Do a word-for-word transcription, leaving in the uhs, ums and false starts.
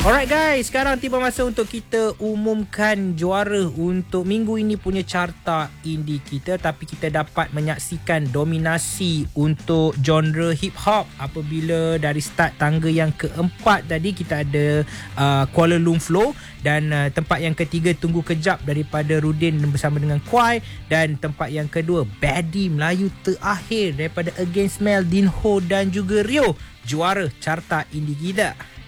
Alright guys, sekarang tiba masa untuk kita umumkan juara untuk minggu ini punya carta indie kita. Tapi kita dapat menyaksikan dominasi untuk genre hip hop apabila dari start tangga yang keempat tadi kita ada uh, Kuala Lumpur, dan uh, tempat yang ketiga Tunggu Kejap daripada Rudin bersama dengan Kwai, dan tempat yang kedua Badi Melayu Terakhir daripada Against Mel, Dinho dan juga Rio, juara carta indie kita.